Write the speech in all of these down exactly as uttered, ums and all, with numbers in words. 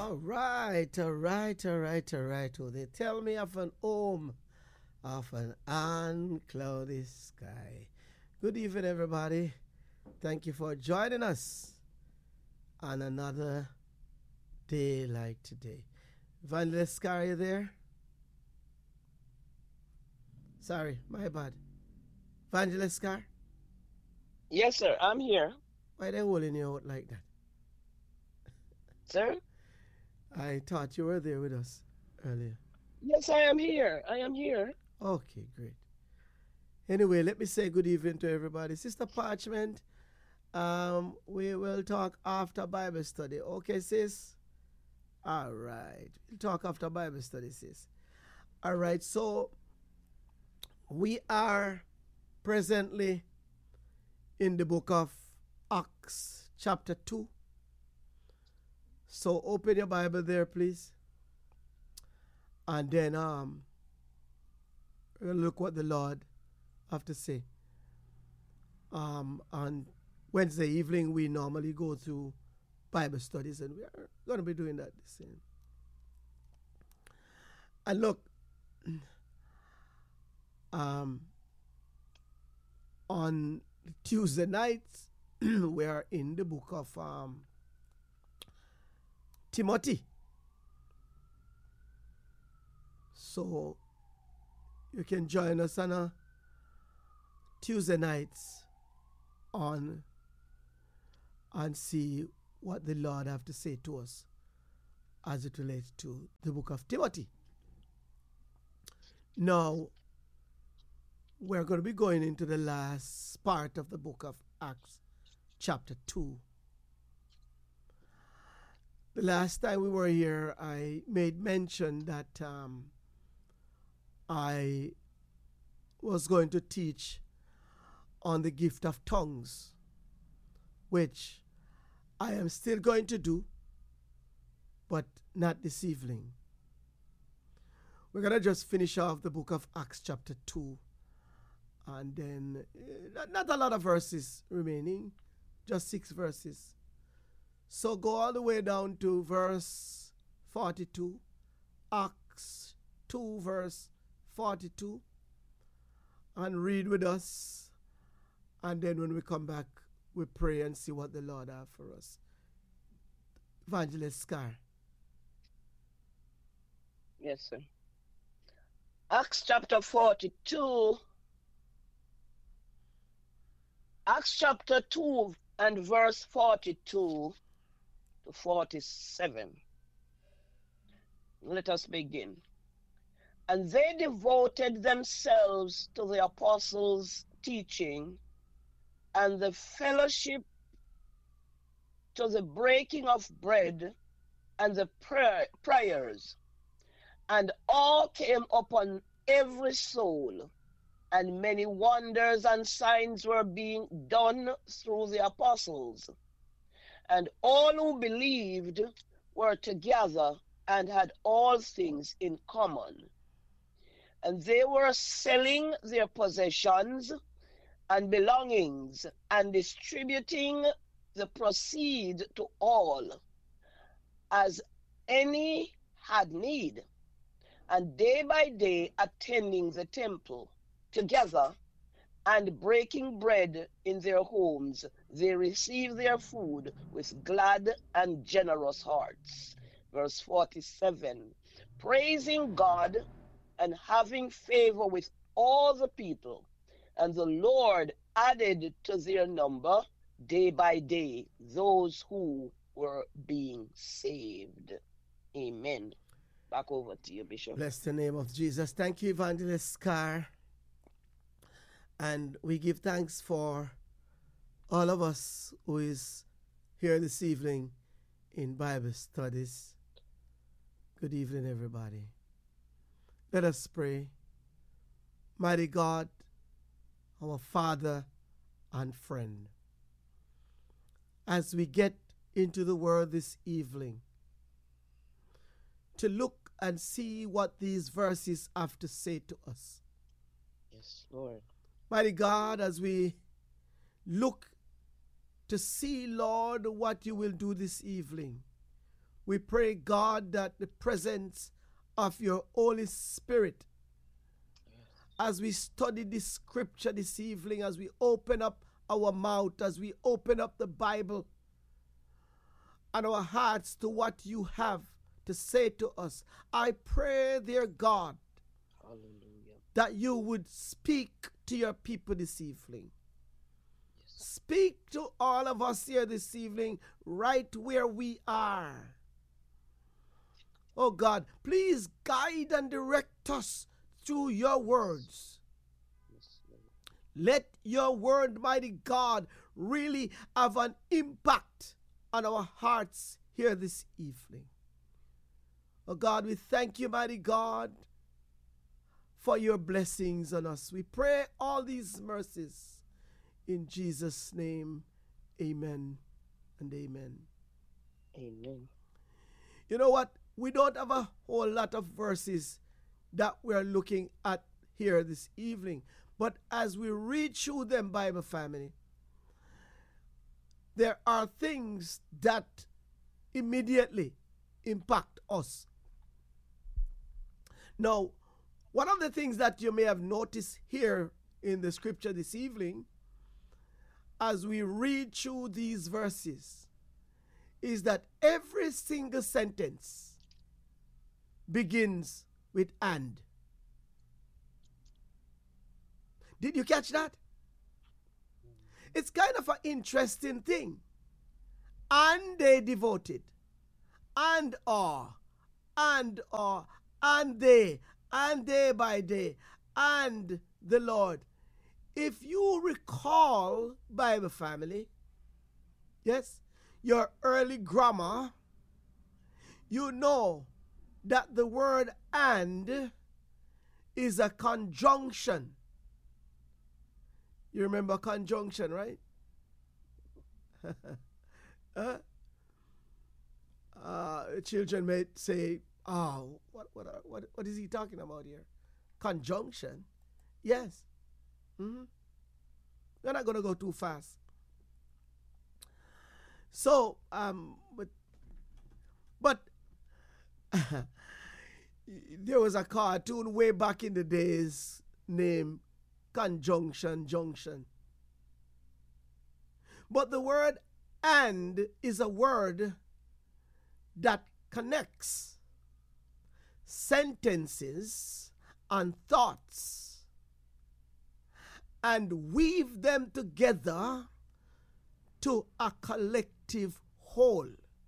All right, all right, all right, all right. Oh, they tell me of an home of an uncloudy sky. Good evening, everybody. Thank you for joining us on another day like today. Evangelist Scar, are you there? Sorry, my bad. Evangelist Scar? Yes, sir. I'm here. Why they holding you out like that? Sir? I thought you were there with us earlier. Yes, I am here. I am here. Okay, great. Anyway, let me say good evening to everybody. Sister Parchment, um, we will talk after Bible study. Okay, sis? All right. We'll talk after Bible study, sis. All right, so we are presently in the book of Acts, chapter two. So open your Bible there, please. And then um, we'll look what the Lord have to say. Um, on Wednesday evening, we normally go through Bible studies, and we are going to be doing that the same. And look, um, on Tuesday nights, we are in the book of um, Timothy. So you can join us on a Tuesday nights on and see what the Lord have to say to us as it relates to the book of Timothy. Now, we're going to be going into the last part of the book of Acts, chapter two. The last time we were here, I made mention that um, I was going to teach on the gift of tongues, which I am still going to do, but not this evening. We're going to just finish off the book of Acts chapter two, and then uh, not a lot of verses remaining, just six verses. So go all the way down to verse forty-two, Acts two, verse forty-two, and read with us. And then when we come back, we pray and see what the Lord has for us. Evangelist Scar. Yes, sir. Acts chapter forty-two. Acts chapter two and verse forty-two to forty-seven. Let us begin. And they devoted themselves to the apostles' teaching and the fellowship, to the breaking of bread and the prayer, prayers. And awe came upon every soul, and many wonders and signs were being done through the apostles. And all who believed were together and had all things in common. And they were selling their possessions and belongings and distributing the proceeds to all, as any had need. And day by day attending the temple together and breaking bread in their homes, they received their food with glad and generous hearts. Verse forty-seven, praising God and having favor with all the people. And the Lord added to their number day by day those who were being saved. Amen. Back over to you, Bishop. Bless the name of Jesus. Thank you, Evangelist Scar. And we give thanks for all of us who is here this evening in Bible studies. Good evening, everybody. Let us pray. Mighty God, our Father and friend, as we get into the Word this evening, to look and see what these verses have to say to us. Yes, Lord. Mighty God, as we look to see, Lord, what you will do this evening, We pray, God, that the presence of your Holy Spirit, as we study this scripture this evening, as we open up our mouth, as we open up the Bible and our hearts to what you have to say to us, I pray, dear God, Hallelujah. that you would speak to your people this evening. Yes. Speak to all of us here this evening, right where we are. Oh God, please guide and direct us through your words. Yes, let your word, mighty God, really have an impact on our hearts here this evening. Oh God, we thank you, mighty God, for your blessings on us. We pray all these mercies in Jesus' name. Amen and amen. Amen. You know what? We don't have a whole lot of verses that we're looking at here this evening. But as we read through them, Bible family, there are things that immediately impact us. Now, one of the things that you may have noticed here in the scripture this evening, as we read through these verses, is that every single sentence begins with and. Did you catch that? It's kind of an interesting thing. And they devoted. And are. And are. And they. And day by day. And the Lord. If you recall, Bible family, yes, your early grammar, you know that the word and is a conjunction. You remember conjunction, right? uh, uh, children may say, oh, what, what, what, what is he talking about here? Conjunction? Yes. Mm-hmm. We're not going to go too fast. So, um, but, but there was a cartoon way back in the days named Conjunction Junction. But the word and is a word that connects sentences and thoughts and weave them together to a collective whole.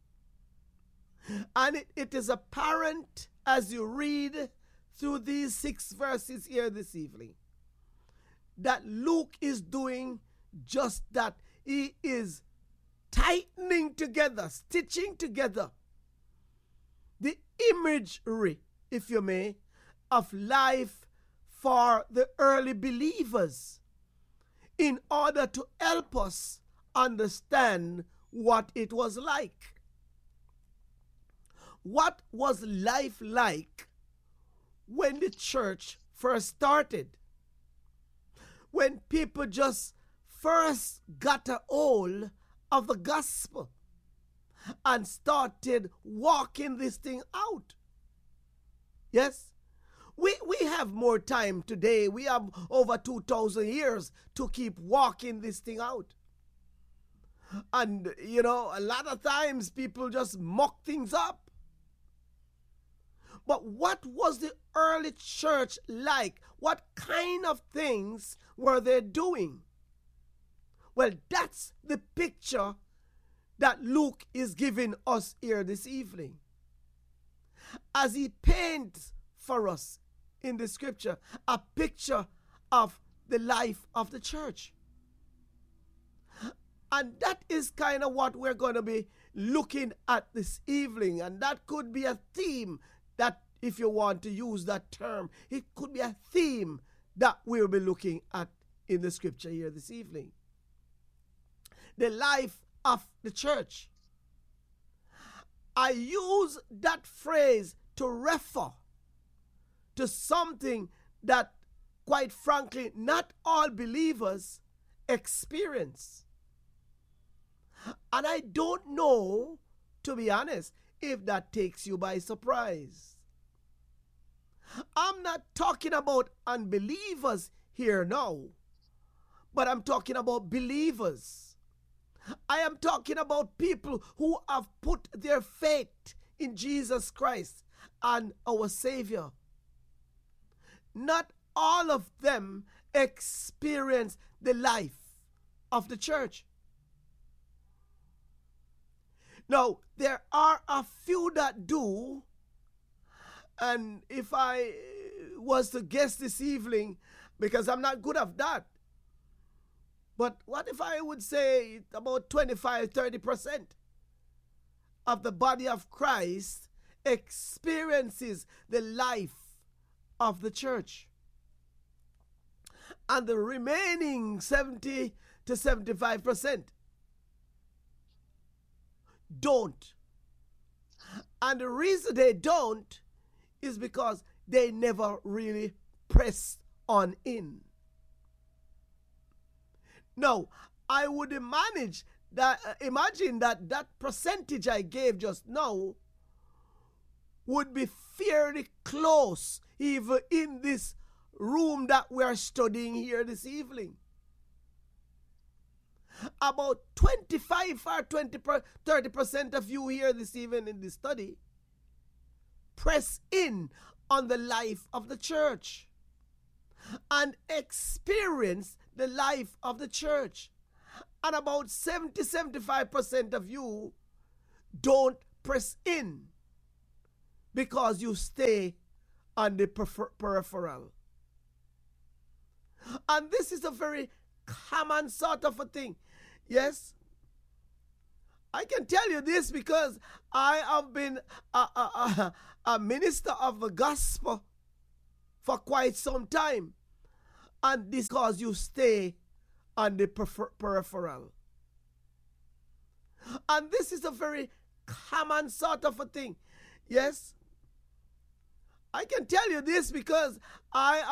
And it, it is apparent as you read through these six verses here this evening that Luke is doing just that. He is tightening together, stitching together the imagery, if you may, of life for the early believers in order to help us understand what it was like. What was life like when the church first started? When people just first got a hold of the gospel and started walking this thing out. Yes? We, we have more time today. We have over two thousand years to keep walking this thing out. And, you know, a lot of times people just muck things up. But what was the early church like? What kind of things were they doing? Well, that's the picture that Luke is giving us here this evening. As he paints for us in the scripture a picture of the life of the church. And that is kind of what we're going to be looking at this evening. And that could be a theme that, if you want to use that term, it could be a theme that we'll be looking at in the scripture here this evening. The life of the church. I use that phrase to refer to something that, quite frankly, not all believers experience. And I don't know, to be honest, if that takes you by surprise. I'm not talking about unbelievers here now, but I'm talking about believers. I am talking about people who have put their faith in Jesus Christ and our Savior. Not all of them experience the life of the church. Now, there are a few that do, and if I was to guess this evening, because I'm not good at that, but what if I would say about twenty-five, thirty percent of the body of Christ experiences the life of the church, and the remaining seventy to seventy-five percent don't. And the reason they don't is because they never really press on in. Now, I would manage that, uh, imagine that that percentage I gave just now would be fairly close even in this room that we are studying here this evening. About twenty-five or twenty, thirty percent of you here this evening in this study press in on the life of the church and experience the life of the church. And about seventy, seventy-five percent of you don't press in because you stay on the peripheral. And this is a very common sort of a thing. Yes, I can tell you this because I have been a, a, a, a minister of the gospel for quite some time. And this because you stay on the peripheral. And this is a very common sort of a thing. Yes, I can tell you this because I